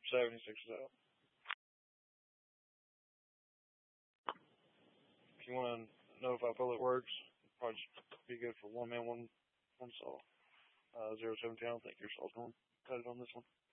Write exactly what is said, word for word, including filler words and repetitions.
seventy-six is out. If you want to know if I feel it works, it'd probably just be good for one man, one one saw. Uh, zero seventeen, I don't think your saw's going to cut it on this one.